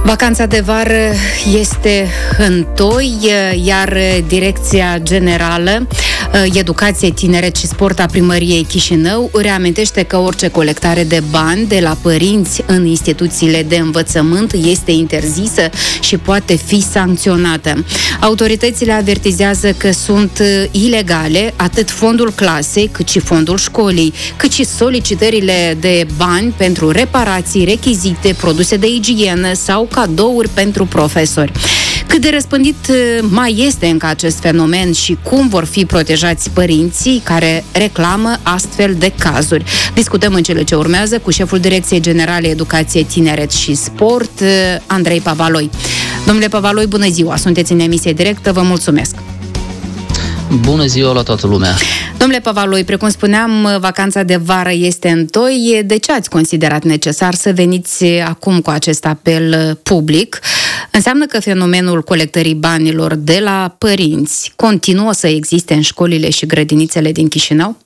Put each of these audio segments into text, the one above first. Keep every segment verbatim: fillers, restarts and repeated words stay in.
Vacanța de vară este întoi, iar Direcția Generală Educație, Tineret și Sport a Primăriei Chișinău reamintește că orice colectare de bani de la părinți în instituțiile de învățământ este interzisă și poate fi sancționată. Autoritățile avertizează că sunt ilegale atât fondul clasei, cât și fondul școlii, cât și solicitările de bani pentru reparații, rechizite, produse de igienă sau cadouri pentru profesori. Cât de răspândit mai este încă acest fenomen și cum vor fi protejați părinții care reclamă astfel de cazuri? Discutăm în cele ce urmează cu șeful Direcției Generale Educație, Tineret și Sport, Andrei Pavaloi. Domnule Pavaloi, bună ziua! Sunteți în emisie directă, vă mulțumesc! Bună ziua la toată lumea! Domnule Pavaloi, precum spuneam, vacanța de vară este întoi. De ce ați considerat necesar să veniți acum cu acest apel public? Înseamnă că fenomenul colectării banilor de la părinți continuă să existe în școlile și grădinițele din Chișinău?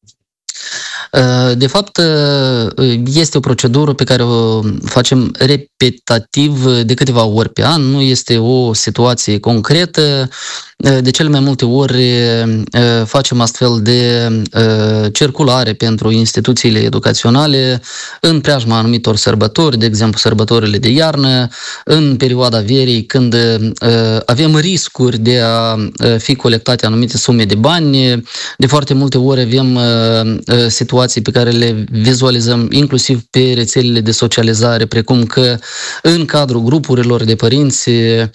De fapt, este o procedură pe care o facem repetativ de câteva ori pe an, nu este o situație concretă. De cele mai multe ori facem astfel de circulare pentru instituțiile educaționale în preajma anumitor sărbători, de exemplu sărbătorile de iarnă, în perioada verii, când avem riscuri de a fi colectate anumite sume de bani. De foarte multe ori avem situații pe care le vizualizăm inclusiv pe rețelele de socializare, precum că în cadrul grupurilor de părinți,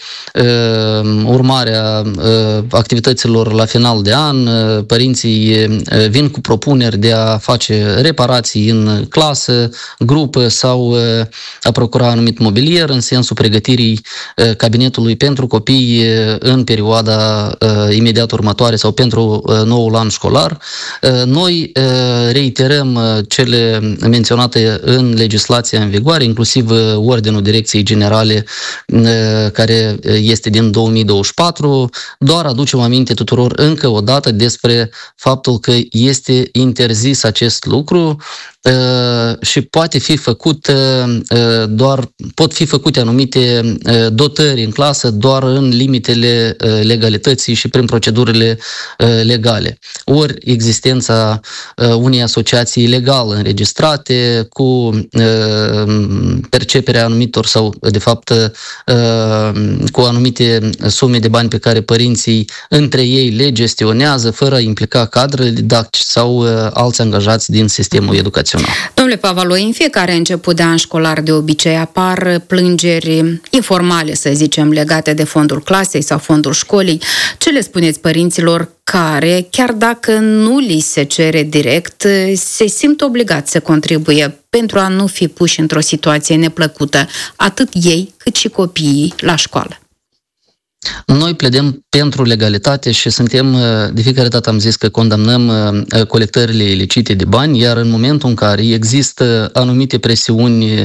urmarea activităților la final de an, părinții vin cu propuneri de a face reparații în clasă, grupă sau a procura anumit mobilier în sensul pregătirii cabinetului pentru copii în perioada imediat următoare sau pentru noul an școlar. Noi reiterăm cele menționate în legislația în vigoare, inclusiv Ordinul Direcției Generale care este din două mii douăzeci și patru, doar aducem aminte tuturor încă o dată despre faptul că este interzis acest lucru și poate fi făcut doar, pot fi făcute anumite dotări în clasă doar în limitele legalității și prin procedurile legale. Ori existența unei asociații legale înregistrate cu perceperea anumitor sau, de fapt, cu anumite sume de bani pe care părinții între ei le gestionează fără a implica cadrele didactice sau alți angajați din sistemul educațional. Domnule Pavaloi, în fiecare început de an școlar de obicei apar plângeri informale, să zicem, legate de fondul clasei sau fondul școlii. Ce le spuneți părinților care, chiar dacă nu li se cere direct, se simt obligați să contribuie pentru a nu fi puși într-o situație neplăcută, atât ei cât și copiii la școală? Noi pledăm pentru legalitate și suntem, de fiecare dată am zis că condamnăm colectările ilicite de bani, iar în momentul în care există anumite presiuni